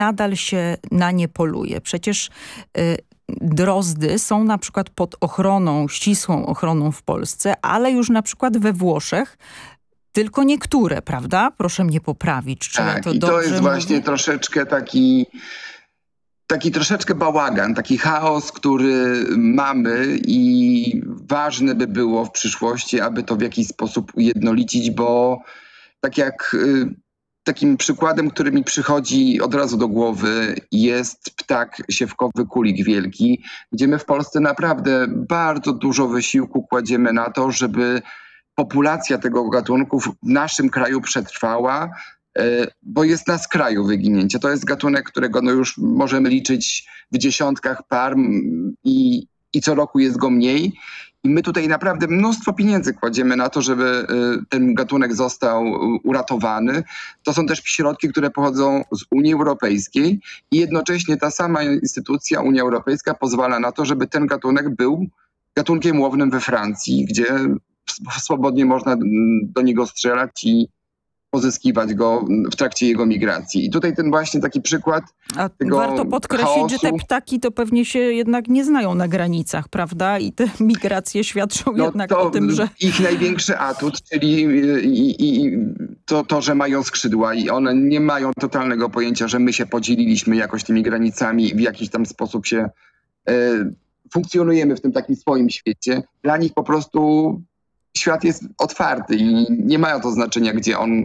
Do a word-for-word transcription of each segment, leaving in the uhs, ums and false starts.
nadal się na nie poluje. Przecież y, drozdy są na przykład pod ochroną, ścisłą ochroną w Polsce, ale już na przykład we Włoszech tylko niektóre, prawda? Proszę mnie poprawić. Czy Tak, to i to dobrze jest mówię? właśnie troszeczkę taki, taki troszeczkę bałagan, taki chaos, który mamy i ważne by było w przyszłości, aby to w jakiś sposób ujednolicić, bo tak jak y, takim przykładem, który mi przychodzi od razu do głowy, jest ptak siewkowy kulik wielki, gdzie my w Polsce naprawdę bardzo dużo wysiłku kładziemy na to, żeby populacja tego gatunku w naszym kraju przetrwała, e, bo jest na skraju wyginięcia. To jest gatunek, którego no już możemy liczyć w dziesiątkach par m, i, i co roku jest go mniej. I my tutaj naprawdę mnóstwo pieniędzy kładziemy na to, żeby e, ten gatunek został uratowany. To są też środki, które pochodzą z Unii Europejskiej i jednocześnie ta sama instytucja, Unia Europejska, pozwala na to, żeby ten gatunek był gatunkiem łownym we Francji, gdzie swobodnie można do niego strzelać i pozyskiwać go w trakcie jego migracji. I tutaj ten właśnie taki przykład A tego warto podkreślić, chaosu, że te ptaki to pewnie się jednak nie znają na granicach, prawda? I te migracje świadczą no jednak to o tym, że... ich największy atut, czyli i, i, to, to, że mają skrzydła i one nie mają totalnego pojęcia, że my się podzieliliśmy jakoś tymi granicami i w jakiś tam sposób się e, funkcjonujemy w tym takim swoim świecie. Dla nich po prostu świat jest otwarty i nie mają to znaczenia, gdzie on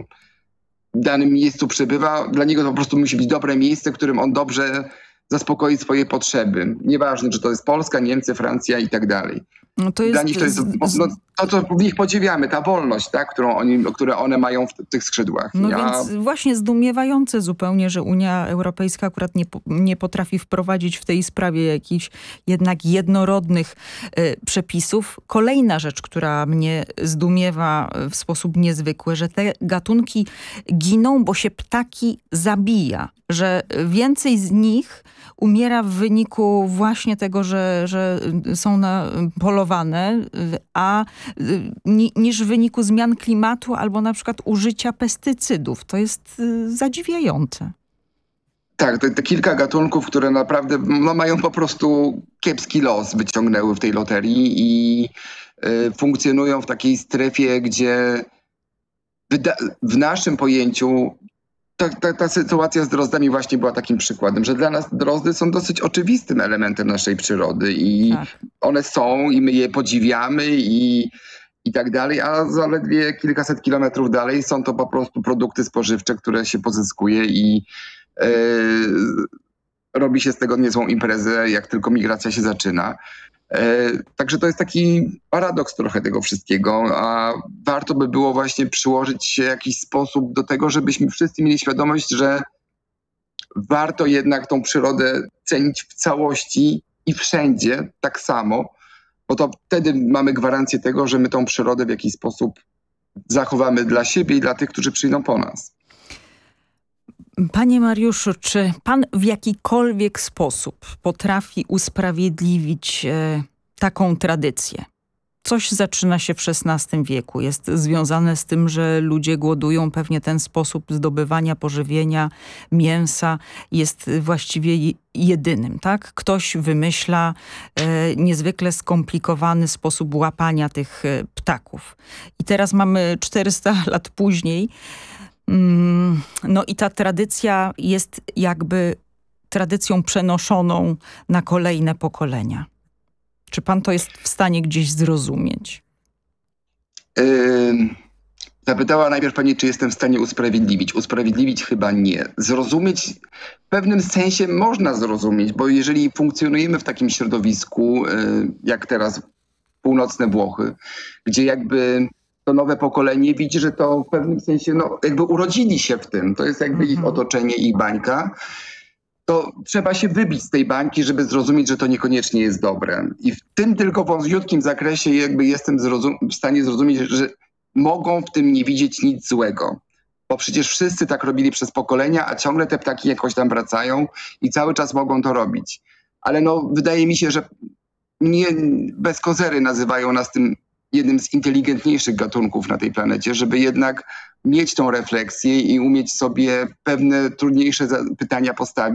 w danym miejscu przebywa. Dla niego to po prostu musi być dobre miejsce, w którym on dobrze zaspokoi swoje potrzeby. Nieważne, czy to jest Polska, Niemcy, Francja i tak dalej. No to jest Dla nich to jest no, to, co w nich podziwiamy, ta wolność, tak, którą oni, które one mają w tych skrzydłach. No Ja... więc właśnie zdumiewające zupełnie, że Unia Europejska akurat nie, nie potrafi wprowadzić w tej sprawie jakichś jednak jednorodnych y, przepisów. Kolejna rzecz, która mnie zdumiewa w sposób niezwykły, że te gatunki giną, bo się ptaki zabija, że więcej z nich umiera w wyniku właśnie tego, że, że są na, polowane, a ni, niż w wyniku zmian klimatu albo na przykład użycia pestycydów. To jest zadziwiające. Tak, to, to kilka gatunków, które naprawdę no, mają po prostu kiepski los, wyciągnęły w tej loterii i y, funkcjonują w takiej strefie, gdzie wyda- w naszym pojęciu Ta, ta, ta sytuacja z drozdami właśnie była takim przykładem, że dla nas drozdy są dosyć oczywistym elementem naszej przyrody i Tak. one są i my je podziwiamy i, i tak dalej, a zaledwie kilkaset kilometrów dalej są to po prostu produkty spożywcze, które się pozyskuje i e, robi się z tego niezłą imprezę, jak tylko migracja się zaczyna. E, także to jest taki paradoks trochę tego wszystkiego, a warto by było właśnie przyłożyć się w jakiś sposób do tego, żebyśmy wszyscy mieli świadomość, że warto jednak tą przyrodę cenić w całości i wszędzie tak samo, bo to wtedy mamy gwarancję tego, że my tą przyrodę w jakiś sposób zachowamy dla siebie i dla tych, którzy przyjdą po nas. Panie Mariuszu, czy pan w jakikolwiek sposób potrafi usprawiedliwić e, taką tradycję? Coś zaczyna się w szesnastym wieku. Jest związane z tym, że ludzie głodują. Pewnie ten sposób zdobywania pożywienia, mięsa jest właściwie jedynym, tak? Ktoś wymyśla e, niezwykle skomplikowany sposób łapania tych e, ptaków. I teraz mamy czterysta lat później. No i ta tradycja jest jakby tradycją przenoszoną na kolejne pokolenia. Czy pan to jest w stanie gdzieś zrozumieć? Yy, zapytała najpierw pani, czy jestem w stanie usprawiedliwić. Usprawiedliwić chyba nie. Zrozumieć w pewnym sensie można zrozumieć, bo jeżeli funkcjonujemy w takim środowisku, yy, jak teraz północne Włochy, gdzie jakby to nowe pokolenie widzi, że to w pewnym sensie, no jakby urodzili się w tym, to jest jakby ich otoczenie, ich bańka, to trzeba się wybić z tej bańki, żeby zrozumieć, że to niekoniecznie jest dobre. I w tym tylko wąziutkim zakresie jakby jestem zrozum- w stanie zrozumieć, że mogą w tym nie widzieć nic złego. Bo przecież wszyscy tak robili przez pokolenia, a ciągle te ptaki jakoś tam wracają i cały czas mogą to robić. Ale no wydaje mi się, że nie bez kozery nazywają nas tym jednym z inteligentniejszych gatunków na tej planecie, żeby jednak mieć tą refleksję i umieć sobie pewne trudniejsze pytania postawić